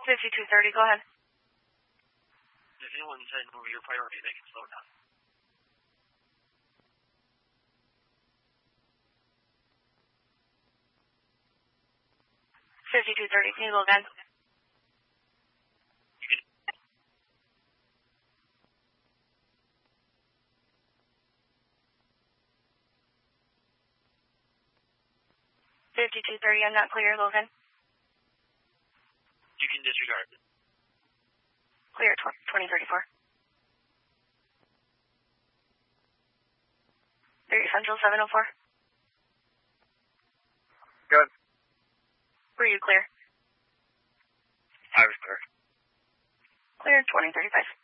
5230, go ahead. If anyone said over your priority, they can slow down. 5230, can you go again? You can. 5230, I'm not clear, Logan. You can disregard it. Clear, 2034. 30 Central 704. Good. Were you clear? I was clear. Clear, 2035.